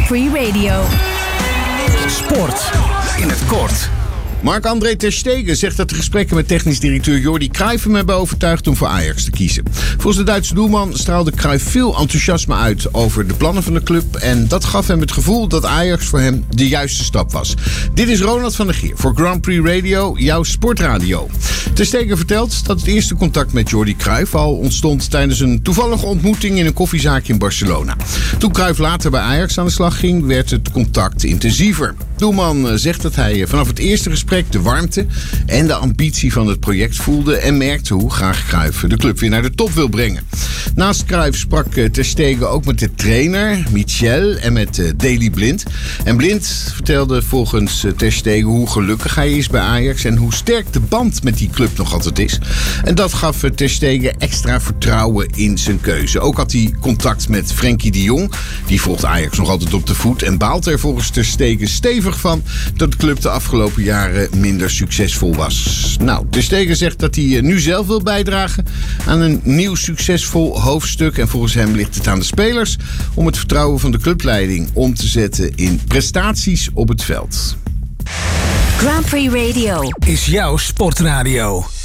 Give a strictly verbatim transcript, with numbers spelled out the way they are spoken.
Prix Radio. Sport in het kort. Marc-André ter Stegen zegt dat de gesprekken met technisch directeur Jordi Cruijff hem hebben overtuigd om voor Ajax te kiezen. Volgens de Duitse doelman straalde Cruijff veel enthousiasme uit over de plannen van de club. En dat gaf hem het gevoel dat Ajax voor hem de juiste stap was. Dit is Ronald van der Geer voor Grand Prix Radio, jouw sportradio. Ter Stegen vertelt dat het eerste contact met Jordi Cruijff al ontstond tijdens een toevallige ontmoeting in een koffiezaakje in Barcelona. Toen Cruijff later bij Ajax aan de slag ging, werd het contact intensiever. Doelman zegt dat hij vanaf het eerste gesprek de warmte en de ambitie van het project voelde en merkte hoe graag Cruijff de club weer naar de top wil brengen. Naast Cruijff sprak ter Stegen ook met de trainer Michel en met Daley Blind. En Blind vertelde volgens ter Stegen hoe gelukkig hij is bij Ajax en hoe sterk de band met die club nog altijd is. En dat gaf ter Stegen extra vertrouwen in zijn keuze. Ook had hij contact met Frenkie de Jong. Die volgt Ajax nog altijd op de voet en baalt er volgens ter Stegen stevig van dat de club de afgelopen jaren minder succesvol was. Nou, ter Stegen zegt dat hij nu zelf wil bijdragen aan een nieuw succesvol hoofdstuk. En volgens hem ligt het aan de spelers om het vertrouwen van de clubleiding om te zetten in prestaties op het veld. Grand Prix Radio is jouw sportradio.